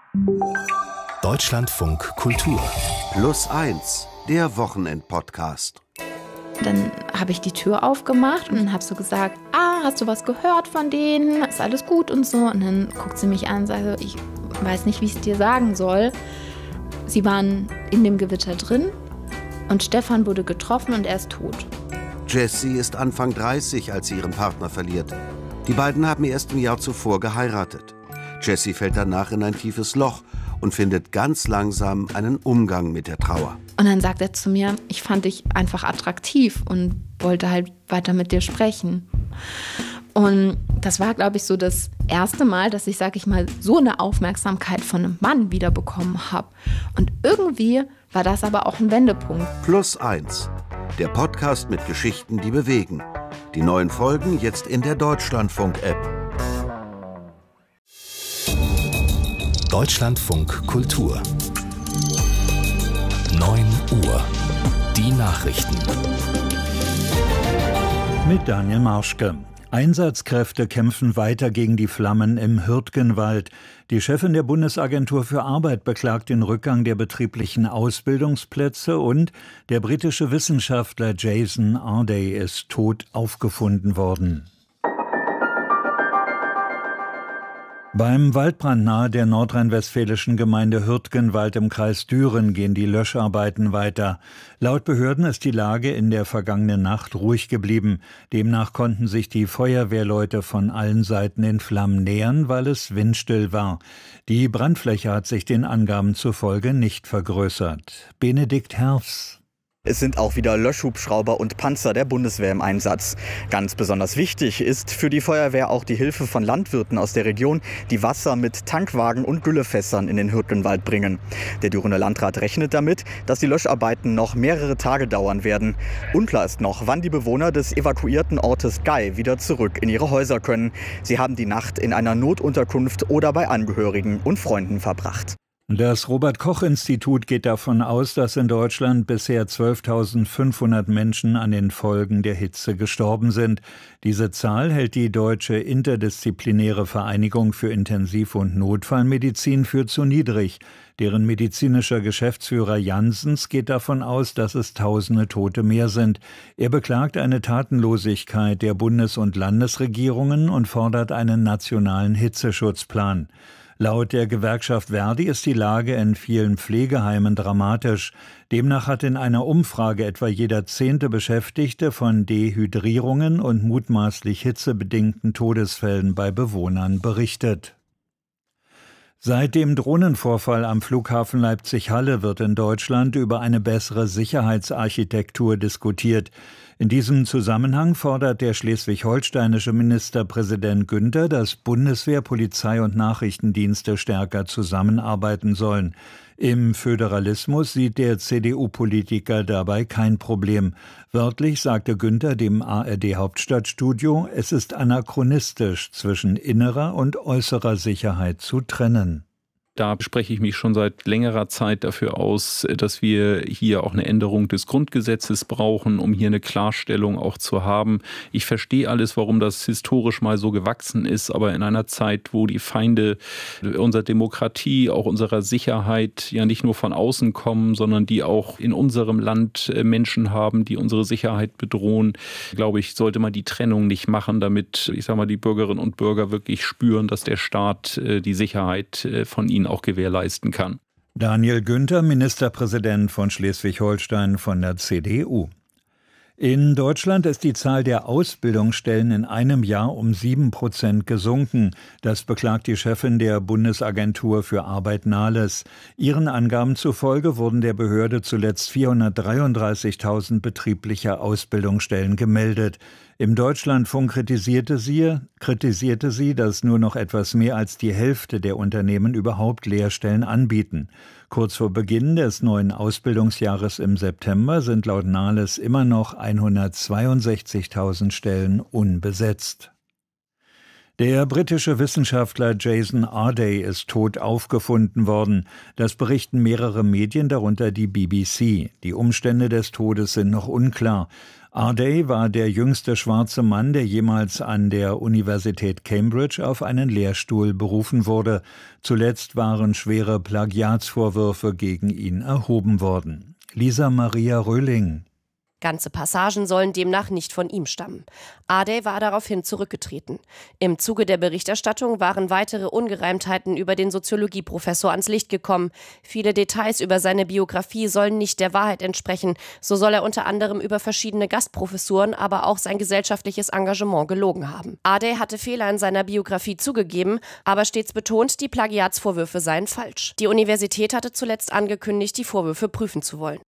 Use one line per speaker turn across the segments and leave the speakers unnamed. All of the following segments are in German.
Deutschlandfunk Kultur
+1, der Wochenend-Podcast.
Dann habe ich die Tür aufgemacht und habe so gesagt, hast du was gehört von denen? Ist alles gut und so? Und dann guckt sie mich an und sagt so, ich weiß nicht, wie ich es dir sagen soll. Sie waren in dem Gewitter drin und Stefan wurde getroffen und er ist tot.
Jessie ist Anfang 30, als sie ihren Partner verliert. Die beiden haben erst im Jahr zuvor geheiratet. Jessie fällt danach in ein tiefes Loch und findet ganz langsam einen Umgang mit der Trauer.
Und dann sagt er zu mir, ich fand dich einfach attraktiv und wollte halt weiter mit dir sprechen. Und das war, glaube ich, so das erste Mal, dass ich, sag ich mal, so eine Aufmerksamkeit von einem Mann wiederbekommen habe. Und irgendwie war das aber auch ein Wendepunkt.
+1, der Podcast mit Geschichten, die bewegen. Die neuen Folgen jetzt in der Deutschlandfunk-App.
Deutschlandfunk Kultur 9 Uhr. Die Nachrichten.
Mit Daniel Marschke. Einsatzkräfte kämpfen weiter gegen die Flammen im Hürtgenwald. Die Chefin der Bundesagentur für Arbeit beklagt den Rückgang der betrieblichen Ausbildungsplätze und der britische Wissenschaftler Jason Arday ist tot aufgefunden worden. Beim Waldbrand nahe der nordrhein-westfälischen Gemeinde Hürtgenwald im Kreis Düren gehen die Löscharbeiten weiter. Laut Behörden ist die Lage in der vergangenen Nacht ruhig geblieben. Demnach konnten sich die Feuerwehrleute von allen Seiten den Flammen nähern, weil es windstill war. Die Brandfläche hat sich den Angaben zufolge nicht vergrößert. Benedikt Herfs.
Es sind auch wieder Löschhubschrauber und Panzer der Bundeswehr im Einsatz. Ganz besonders wichtig ist für die Feuerwehr auch die Hilfe von Landwirten aus der Region, die Wasser mit Tankwagen und Güllefässern in den Hürtgenwald bringen. Der Dürener Landrat rechnet damit, dass die Löscharbeiten noch mehrere Tage dauern werden. Unklar ist noch, wann die Bewohner des evakuierten Ortes Gei wieder zurück in ihre Häuser können. Sie haben die Nacht in einer Notunterkunft oder bei Angehörigen und Freunden verbracht.
Das Robert-Koch-Institut geht davon aus, dass in Deutschland bisher 12.500 Menschen an den Folgen der Hitze gestorben sind. Diese Zahl hält die Deutsche Interdisziplinäre Vereinigung für Intensiv- und Notfallmedizin für zu niedrig. Deren medizinischer Geschäftsführer Janssens geht davon aus, dass es Tausende Tote mehr sind. Er beklagt eine Tatenlosigkeit der Bundes- und Landesregierungen und fordert einen nationalen Hitzeschutzplan. Laut der Gewerkschaft Verdi ist die Lage in vielen Pflegeheimen dramatisch. Demnach hat in einer Umfrage etwa jeder 10. Beschäftigte von Dehydrierungen und mutmaßlich hitzebedingten Todesfällen bei Bewohnern berichtet. Seit dem Drohnenvorfall am Flughafen Leipzig-Halle wird in Deutschland über eine bessere Sicherheitsarchitektur diskutiert. In diesem Zusammenhang fordert der schleswig-holsteinische Ministerpräsident Günther, dass Bundeswehr, Polizei und Nachrichtendienste stärker zusammenarbeiten sollen. Im Föderalismus sieht der CDU-Politiker dabei kein Problem. Wörtlich sagte Günther dem ARD-Hauptstadtstudio, es ist anachronistisch, zwischen innerer und äußerer Sicherheit zu trennen.
Da spreche ich mich schon seit längerer Zeit dafür aus, dass wir hier auch eine Änderung des Grundgesetzes brauchen, um hier eine Klarstellung auch zu haben. Ich verstehe alles, warum das historisch mal so gewachsen ist, aber in einer Zeit, wo die Feinde unserer Demokratie, auch unserer Sicherheit ja nicht nur von außen kommen, sondern die auch in unserem Land Menschen haben, die unsere Sicherheit bedrohen, glaube ich, sollte man die Trennung nicht machen, damit, die Bürgerinnen und Bürger wirklich spüren, dass der Staat die Sicherheit von ihnen auch gewährleisten kann.
Daniel Günther, Ministerpräsident von Schleswig-Holstein von der CDU. In Deutschland ist die Zahl der Ausbildungsstellen in einem Jahr um 7% gesunken. Das beklagt die Chefin der Bundesagentur für Arbeit Nahles. Ihren Angaben zufolge wurden der Behörde zuletzt 433.000 betriebliche Ausbildungsstellen gemeldet. Im Deutschlandfunk kritisierte sie, dass nur noch etwas mehr als die Hälfte der Unternehmen überhaupt Lehrstellen anbieten. Kurz vor Beginn des neuen Ausbildungsjahres im September sind laut Nahles immer noch 162.000 Stellen unbesetzt. Der britische Wissenschaftler Jason Arday ist tot aufgefunden worden. Das berichten mehrere Medien, darunter die BBC. Die Umstände des Todes sind noch unklar. Arday war der jüngste schwarze Mann, der jemals an der Universität Cambridge auf einen Lehrstuhl berufen wurde. Zuletzt waren schwere Plagiatsvorwürfe gegen ihn erhoben worden. Lisa Maria Röhling.
Ganze Passagen sollen demnach nicht von ihm stammen. Arday war daraufhin zurückgetreten. Im Zuge der Berichterstattung waren weitere Ungereimtheiten über den Soziologieprofessor ans Licht gekommen. Viele Details über seine Biografie sollen nicht der Wahrheit entsprechen. So soll er unter anderem über verschiedene Gastprofessuren, aber auch sein gesellschaftliches Engagement gelogen haben. Arday hatte Fehler in seiner Biografie zugegeben, aber stets betont, die Plagiatsvorwürfe seien falsch. Die Universität hatte zuletzt angekündigt, die Vorwürfe prüfen zu wollen.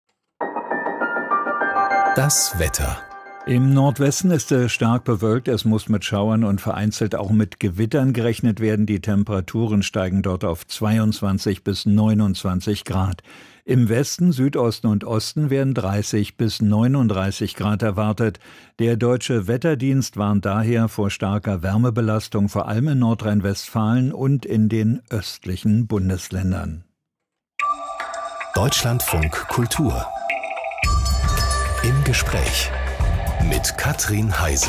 Das Wetter.
Im Nordwesten ist es stark bewölkt, es muss mit Schauern und vereinzelt auch mit Gewittern gerechnet werden. Die Temperaturen steigen dort auf 22 bis 29 Grad. Im Westen, Südosten und Osten werden 30 bis 39 Grad erwartet. Der Deutsche Wetterdienst warnt daher vor starker Wärmebelastung, vor allem in Nordrhein-Westfalen und in den östlichen Bundesländern.
Deutschlandfunk Kultur. Im Gespräch mit Katrin Heise.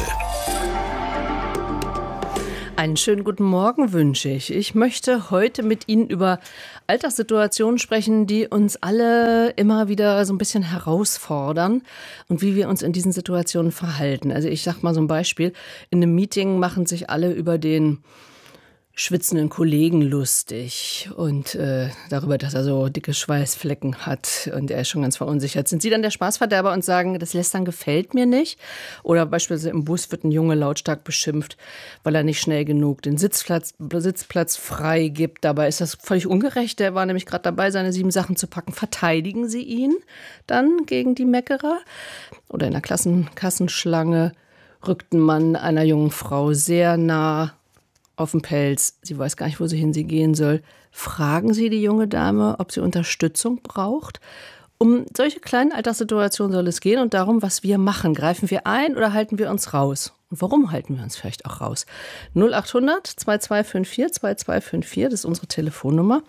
Einen schönen guten Morgen wünsche ich. Ich möchte heute mit Ihnen über Alltagssituationen sprechen, die uns alle immer wieder so ein bisschen herausfordern und wie wir uns in diesen Situationen verhalten. Also ich sage mal so ein Beispiel. In einem Meeting machen sich alle über den schwitzenden Kollegen lustig und darüber, dass er so dicke Schweißflecken hat und er ist schon ganz verunsichert. Sind Sie dann der Spaßverderber und sagen, das Lästern gefällt mir nicht? Oder beispielsweise im Bus wird ein Junge lautstark beschimpft, weil er nicht schnell genug den Sitzplatz frei gibt. Dabei ist das völlig ungerecht. Der war nämlich gerade dabei, seine 7 Sachen zu packen. Verteidigen Sie ihn dann gegen die Meckerer? Oder in der Kassenschlange rückt ein Mann einer jungen Frau sehr nah auf dem Pelz. Sie weiß gar nicht, wo sie gehen soll. Fragen Sie die junge Dame, ob sie Unterstützung braucht. Um solche kleinen Alltagssituationen soll es gehen und darum, was wir machen. Greifen wir ein oder halten wir uns raus? Und warum halten wir uns vielleicht auch raus? 0800 2254 2254, das ist unsere Telefonnummer.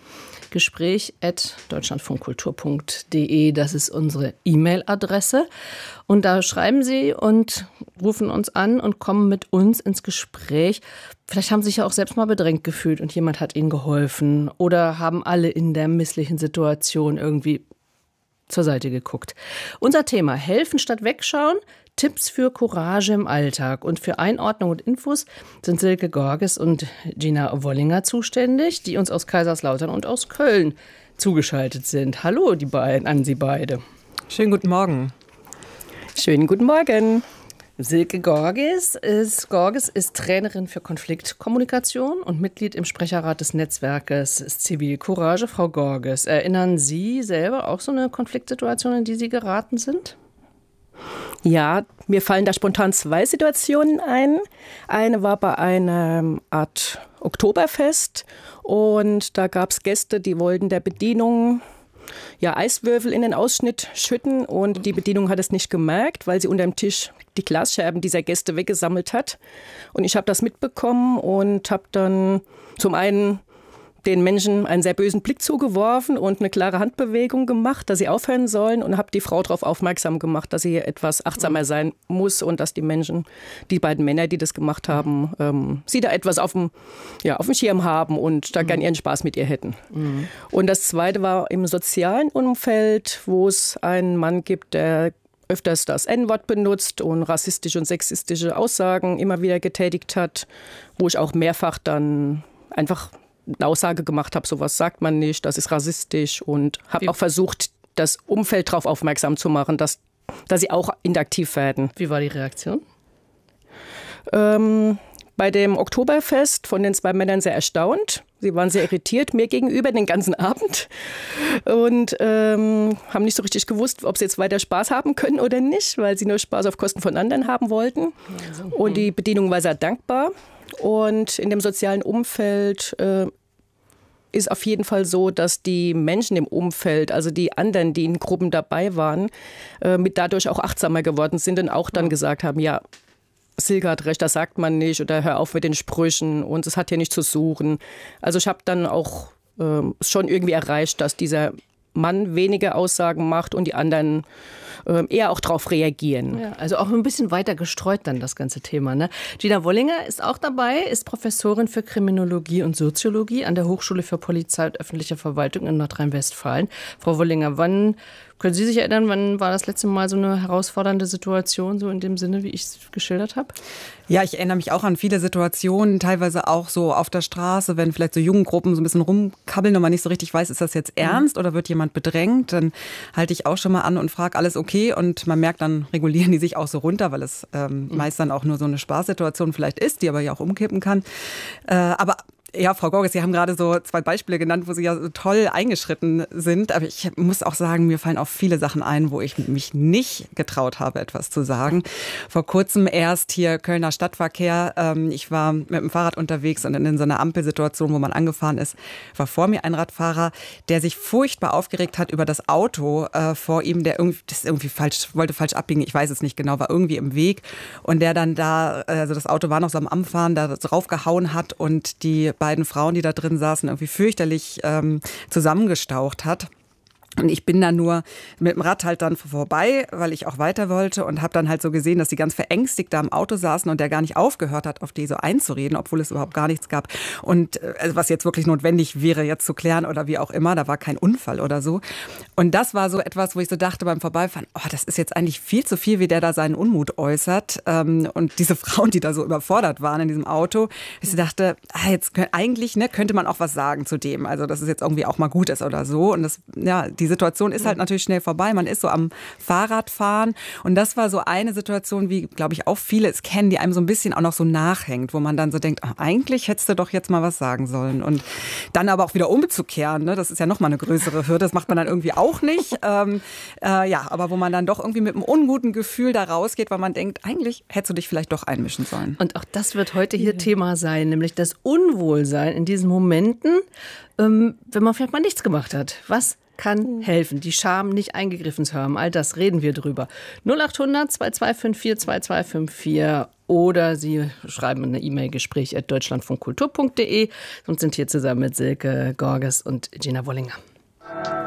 Gespräch@deutschlandfunkkultur.de, das ist unsere E-Mail-Adresse. Und da schreiben Sie und rufen uns an und kommen mit uns ins Gespräch. Vielleicht haben Sie sich ja auch selbst mal bedrängt gefühlt und jemand hat Ihnen geholfen. Oder haben alle in der misslichen Situation irgendwie zur Seite geguckt. Unser Thema: Helfen statt Wegschauen. Tipps für Courage im Alltag. Und für Einordnung und Infos sind Silke Gorges und Gina Wollinger zuständig, die uns aus Kaiserslautern und aus Köln zugeschaltet sind. Hallo an Sie beide.
Schönen guten Morgen.
Schönen guten Morgen. Silke Gorges ist Trainerin für Konfliktkommunikation und Mitglied im Sprecherrat des Netzwerkes Zivilcourage. Frau Gorges, erinnern Sie selber auch so eine Konfliktsituation, in die Sie geraten sind?
Ja, mir fallen da spontan 2 Situationen ein. Eine war bei einer Art Oktoberfest und da gab es Gäste, die wollten der Bedienung Eiswürfel in den Ausschnitt schütten und die Bedienung hat es nicht gemerkt, weil sie unter dem Tisch die Glasscherben dieser Gäste weggesammelt hat. Und ich habe das mitbekommen und habe dann zum einen den Menschen einen sehr bösen Blick zugeworfen und eine klare Handbewegung gemacht, dass sie aufhören sollen, und habe die Frau darauf aufmerksam gemacht, dass sie etwas achtsamer sein muss und dass die Menschen, die beiden Männer, die das gemacht haben, sie da etwas auf dem Schirm haben und da gern ihren Spaß mit ihr hätten. Mhm. Und das Zweite war im sozialen Umfeld, wo es einen Mann gibt, der öfters das N-Wort benutzt und rassistische und sexistische Aussagen immer wieder getätigt hat, wo ich auch mehrfach dann einfach eine Aussage gemacht habe, sowas sagt man nicht, das ist rassistisch, und habe auch versucht, das Umfeld darauf aufmerksam zu machen, dass sie auch interaktiv werden.
Wie war die Reaktion?
Bei dem Oktoberfest von den 2 Männern sehr erstaunt. Sie waren sehr irritiert mir gegenüber den ganzen Abend und haben nicht so richtig gewusst, ob sie jetzt weiter Spaß haben können oder nicht, weil sie nur Spaß auf Kosten von anderen haben wollten. Und die Bedienung war sehr dankbar. Und in dem sozialen Umfeld ist auf jeden Fall so, dass die Menschen im Umfeld, also die anderen, die in Gruppen dabei waren, mit dadurch auch achtsamer geworden sind und auch dann gesagt haben, ja, Silke hat recht, das sagt man nicht oder hör auf mit den Sprüchen und es hat hier nichts zu suchen. Also ich habe dann auch schon irgendwie erreicht, dass dieser Mann weniger Aussagen macht und die anderen eher auch darauf reagieren.
Ja, also auch ein bisschen weiter gestreut dann das ganze Thema. Ne? Gina Wollinger ist auch dabei, ist Professorin für Kriminologie und Soziologie an der Hochschule für Polizei und öffentliche Verwaltung in Nordrhein-Westfalen. Frau Wollinger, können Sie sich erinnern, wann war das letzte Mal so eine herausfordernde Situation, so in dem Sinne, wie ich es geschildert habe?
Ja, ich erinnere mich auch an viele Situationen, teilweise auch so auf der Straße, wenn vielleicht so Jugendgruppen so ein bisschen rumkabbeln und man nicht so richtig weiß, ist das jetzt ernst oder wird jemand bedrängt, dann halte ich auch schon mal an und frage, alles okay? Und man merkt, dann regulieren die sich auch so runter, weil es meist dann auch nur so eine Spaßsituation vielleicht ist, die aber ja auch umkippen kann. Aber ja, Frau Gorges, Sie haben gerade so 2 Beispiele genannt, wo Sie ja so toll eingeschritten sind. Aber ich muss auch sagen, mir fallen auch viele Sachen ein, wo ich mich nicht getraut habe, etwas zu sagen. Vor kurzem erst hier Kölner Stadtverkehr. Ich war mit dem Fahrrad unterwegs und in so einer Ampelsituation, wo man angefahren ist, war vor mir ein Radfahrer, der sich furchtbar aufgeregt hat über das Auto vor ihm, der irgendwie wollte falsch abbiegen. Ich weiß es nicht genau, war irgendwie im Weg. Und der dann also das Auto war noch so am Anfahren, da draufgehauen hat und die beiden Frauen, die da drin saßen, irgendwie fürchterlich zusammengestaucht hat. Und ich bin dann nur mit dem Rad halt dann vorbei, weil ich auch weiter wollte und habe dann halt so gesehen, dass die ganz verängstigt da im Auto saßen und der gar nicht aufgehört hat, auf die so einzureden, obwohl es überhaupt gar nichts gab. Und also was jetzt wirklich notwendig wäre, jetzt zu klären oder wie auch immer, da war kein Unfall oder so. Und das war so etwas, wo ich so dachte beim Vorbeifahren, das ist jetzt eigentlich viel zu viel, wie der da seinen Unmut äußert. Und diese Frauen, die da so überfordert waren in diesem Auto, ich dachte, jetzt könnte man auch was sagen zu dem. Also dass es jetzt irgendwie auch mal gut ist oder so. Und die Situation ist halt natürlich schnell vorbei. Man ist so am Fahrradfahren. Und das war so eine Situation, wie, glaube ich, auch viele es kennen, die einem so ein bisschen auch noch so nachhängt, wo man dann so denkt, eigentlich hättest du doch jetzt mal was sagen sollen. Und dann aber auch wieder umzukehren, ne? Das ist ja noch mal eine größere Hürde. Das macht man dann irgendwie auch nicht. Aber wo man dann doch irgendwie mit einem unguten Gefühl da rausgeht, weil man denkt, eigentlich hättest du dich vielleicht doch einmischen sollen.
Und auch das wird heute hier Thema sein, nämlich das Unwohlsein in diesen Momenten, wenn man vielleicht mal nichts gemacht hat. Was kann helfen, die Scham nicht eingegriffen zu haben. All das reden wir drüber. 0800 2254 2254 oder Sie schreiben eine E-Mail gespräch@deutschlandfunkkultur.de und sind hier zusammen mit Silke Gorges und Gina Wollinger.